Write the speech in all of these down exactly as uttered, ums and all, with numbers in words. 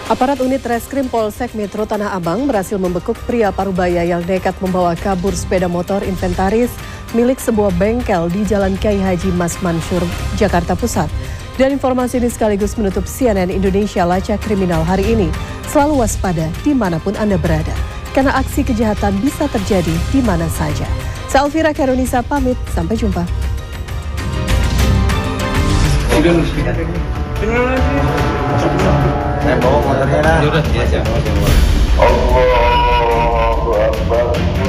Aparat unit Reskrim Polsek Metro Tanah Abang berhasil membekuk pria parubaya yang nekat membawa kabur sepeda motor inventaris milik sebuah bengkel di Jalan Kiai Haji Mas Mansur, Jakarta Pusat. Dan informasi ini sekaligus menutup C N N Indonesia Lacak Kriminal hari ini. Selalu waspada dimanapun Anda berada, karena aksi kejahatan bisa terjadi di mana saja. Saya Elvira Karunisa pamit, sampai jumpa. Saya bawa motornya lah. Yaudah, ya, ya. Allahu Akbar.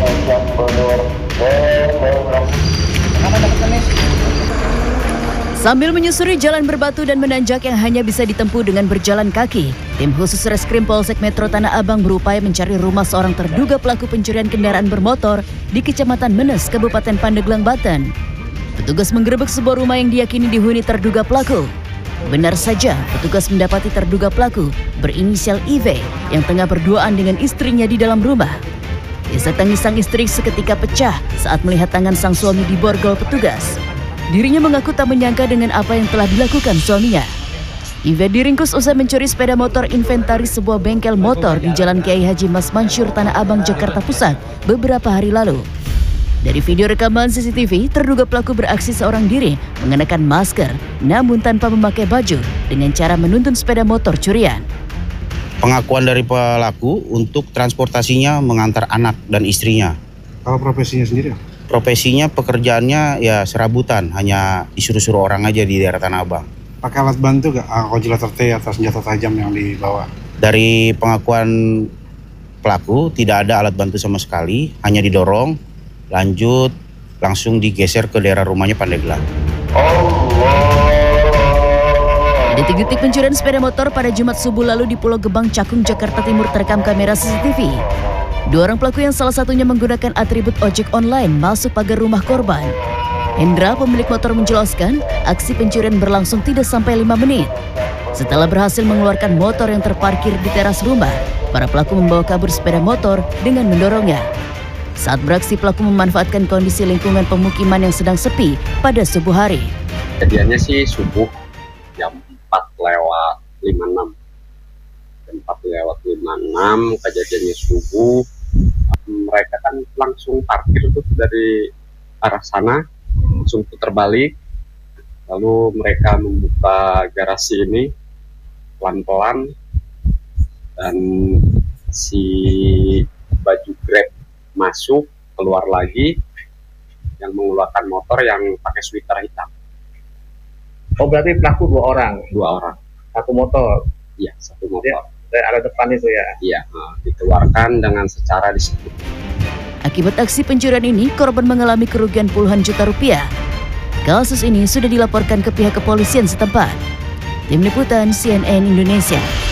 Sambil menyusuri jalan berbatu dan menanjak yang hanya bisa ditempuh dengan berjalan kaki, tim khusus Reskrim Polsek Metro Tanah Abang berupaya mencari rumah seorang terduga pelaku pencurian kendaraan bermotor di Kecamatan Menes, Kabupaten Pandeglang, Banten. Petugas menggerebek sebuah rumah yang diyakini dihuni terduga pelaku. Benar saja, petugas mendapati terduga pelaku berinisial I V yang tengah berduaan dengan istrinya di dalam rumah. Isak tangis sang istri seketika pecah saat melihat tangan sang suami diborgol petugas. Dirinya mengaku tak menyangka dengan apa yang telah dilakukan suaminya. I V diringkus usai mencuri sepeda motor inventaris sebuah bengkel motor di Jalan Kiai Haji Mas Mansur, Tanah Abang, Jakarta Pusat beberapa hari lalu. Dari video rekaman C C T V, terduga pelaku beraksi seorang diri mengenakan masker namun tanpa memakai baju dengan cara menuntun sepeda motor curian. Pengakuan dari pelaku untuk transportasinya mengantar anak dan istrinya. Kalau profesinya sendiri? Profesinya pekerjaannya ya serabutan, hanya disuruh-suruh orang aja di daerah Tanah Abang. Pakai alat bantu gak? Konjelator T atau senjata tajam yang dibawa? Dari pengakuan pelaku tidak ada alat bantu sama sekali, hanya didorong, lanjut langsung digeser ke daerah rumahnya Pandeglang. Detik-detik pencurian sepeda motor pada Jumat subuh lalu di Pulau Gebang, Cakung, Jakarta Timur terekam kamera C C T V. Dua orang pelaku yang salah satunya menggunakan atribut ojek online masuk pagar rumah korban. Hendra, pemilik motor, menjelaskan aksi pencurian berlangsung tidak sampai lima menit. Setelah berhasil mengeluarkan motor yang terparkir di teras rumah, para pelaku membawa kabur sepeda motor dengan mendorongnya. Saat beraksi, pelaku memanfaatkan kondisi lingkungan pemukiman yang sedang sepi pada subuh hari. Kejadiannya sih subuh jam empat lewat lima puluh enam. Jam empat lewat lima puluh enam kejadiannya subuh. Mereka kan langsung parkir tuh dari arah sana, langsung putar balik. Lalu mereka membuka garasi ini pelan-pelan dan si baju Grab masuk, keluar lagi, yang mengeluarkan motor yang pakai sweater hitam. Oh, berarti pelaku dua orang? Dua orang. Satu motor? Iya, satu motor. Dari arah depan itu ya? Iya, dikeluarkan dengan secara disiplin. Akibat aksi pencurian ini, korban mengalami kerugian puluhan juta rupiah. Kasus ini sudah dilaporkan ke pihak kepolisian setempat. Tim Liputan C N N Indonesia.